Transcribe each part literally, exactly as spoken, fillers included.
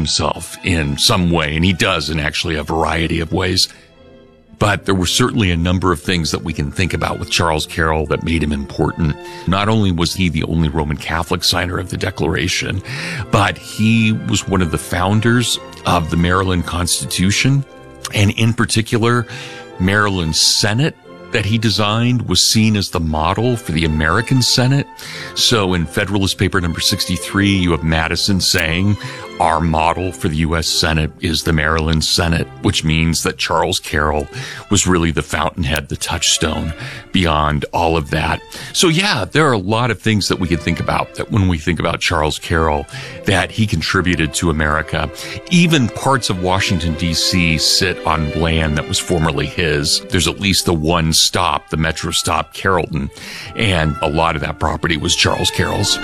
himself in some way, and he does in actually a variety of ways. But there were certainly a number of things that we can think about with Charles Carroll that made him important. Not only was he the only Roman Catholic signer of the Declaration, but he was one of the founders of the Maryland Constitution. And in particular, Maryland's Senate that he designed was seen as the model for the American Senate. So in Federalist Paper number sixty-three, you have Madison saying, our model for the U S Senate is the Maryland Senate, which means that Charles Carroll was really the fountainhead, the touchstone beyond all of that. So yeah, there are a lot of things that we can think about that when we think about Charles Carroll, that he contributed to America. Even parts of Washington, D C sit on land that was formerly his. There's at least the one stop, the Metro stop, Carrollton, and a lot of that property was Charles Carroll's.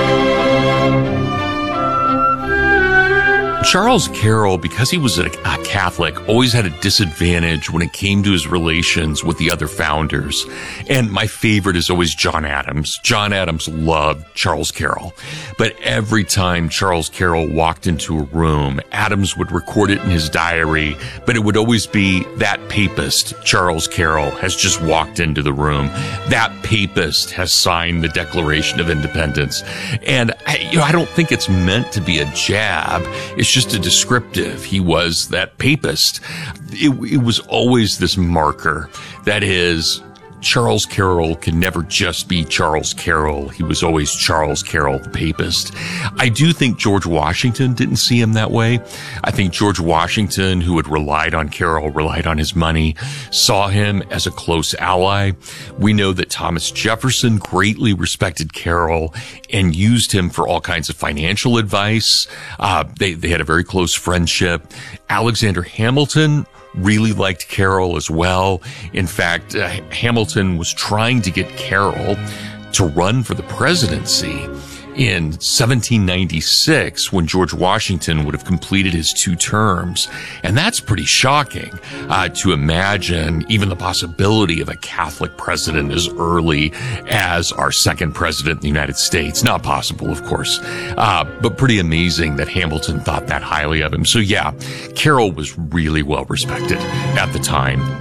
Charles Carroll, because he was a, a Catholic, always had a disadvantage when it came to his relations with the other founders. And my favorite is always John Adams. John Adams loved Charles Carroll. But every time Charles Carroll walked into a room, Adams would record it in his diary, but it would always be, that papist, Charles Carroll, has just walked into the room. That papist has signed the Declaration of Independence. And I, you know, I don't think it's meant to be a jab. It's just a descriptive. He was that papist. It, it was always this marker. That is, Charles Carroll can never just be Charles Carroll. He was always Charles Carroll, the papist. I do think George Washington didn't see him that way. I think George Washington, who had relied on Carroll, relied on his money, saw him as a close ally. We know that Thomas Jefferson greatly respected Carroll and used him for all kinds of financial advice. Uh, they, they had a very close friendship. Alexander Hamilton really liked Carroll as well. In fact, uh, Hamilton was trying to get Carroll to run for the presidency in seventeen ninety-six, when George Washington would have completed his two terms. And that's pretty shocking, uh, to imagine even the possibility of a Catholic president as early as our second president in the United States. Not possible, of course, uh, but pretty amazing that Hamilton thought that highly of him. So yeah, Carroll was really well respected at the time.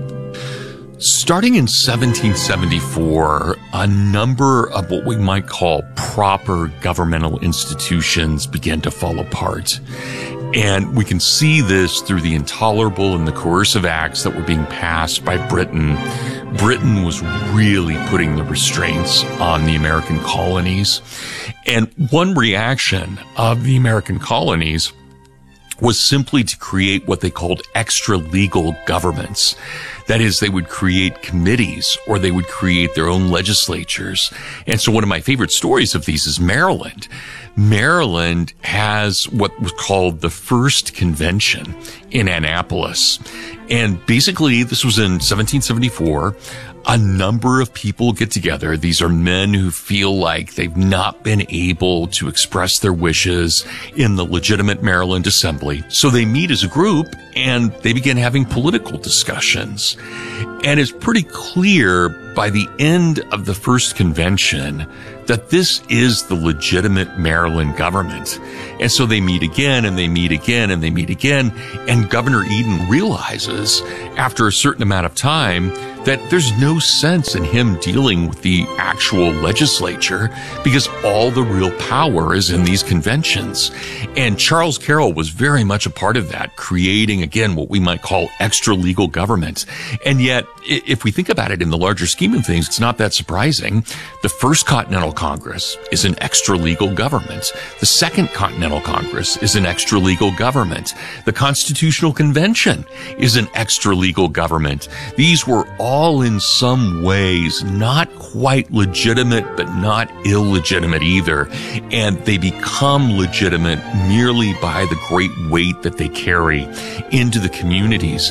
Starting in seventeen seventy-four, a number of what we might call proper governmental institutions began to fall apart. And we can see this through the intolerable and the coercive acts that were being passed by Britain. Britain was really putting the restraints on the American colonies. And one reaction of the American colonies was simply to create what they called extra-legal governments. That is, they would create committees or they would create their own legislatures. And so one of my favorite stories of these is Maryland. Maryland has what was called the first convention in Annapolis. And basically, this was in seventeen seventy-four. A number of people get together. These are men who feel like they've not been able to express their wishes in the legitimate Maryland Assembly. So they meet as a group and they begin having political discussions. And it's pretty clear by the end of the first convention that this is the legitimate Maryland government. And so they meet again and they meet again and they meet again. And Governor Eden realizes after a certain amount of time that there's no sense in him dealing with the actual legislature because all the real power is in these conventions. And Charles Carroll was very much a part of that, creating, again, what we might call extra-legal government. And yet, if we think about it in the larger scheme of things, it's not that surprising. The First Continental Congress is an extra-legal government. The Second Continental Congress is an extra-legal government. The Constitutional Convention is an extra-legal government. These were all all in some ways not quite legitimate, but not illegitimate either. And they become legitimate merely by the great weight that they carry into the communities.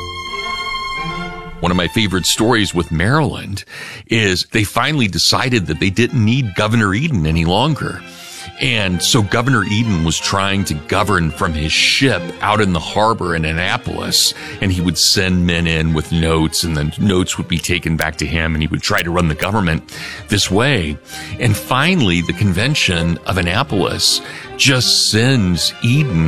One of my favorite stories with Maryland is they finally decided that they didn't need Governor Eden any longer. And so Governor Eden was trying to govern from his ship out in the harbor in Annapolis, and he would send men in with notes, and then notes would be taken back to him, and he would try to run the government this way. And finally, the convention of Annapolis just sends Eden